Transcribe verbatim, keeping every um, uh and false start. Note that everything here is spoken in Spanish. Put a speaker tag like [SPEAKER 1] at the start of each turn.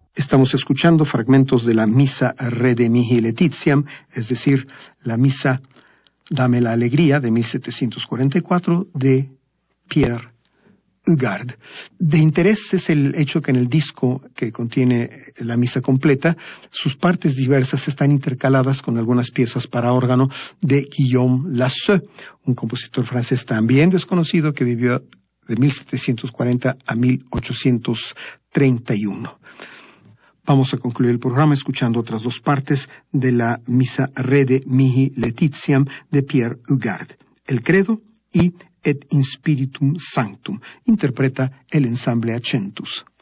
[SPEAKER 1] Estamos escuchando fragmentos de la Missa Rede Mihi Laetitiam, es decir, la Misa Dame la Alegría de mil setecientos cuarenta y cuatro de Pierre Hugard. De interés es el hecho que en el disco que contiene la misa completa, sus partes diversas están intercaladas con algunas piezas para órgano de Guillaume Lasseux, un compositor francés también desconocido que vivió de mil setecientos cuarenta a mil ochocientos treinta y uno. Vamos a concluir el programa escuchando otras dos partes de la Misa Rede Mihi Laetitiam de Pierre Hugard, el Credo y Et in Spiritum Sanctum, interpreta el ensamble Acentus.